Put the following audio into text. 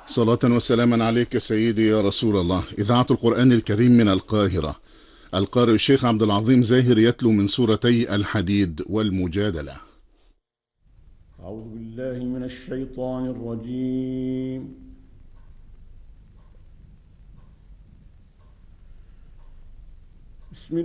صلاة وسلاما عليك سيدي يا رسول الله. إذاعة القرآن الكريم من القاهرة، القارئ الشيخ عبد العظيم زاهر يتلو من سورتي الحديد والمجادلة. أعوذ بالله من الشيطان الرجيم.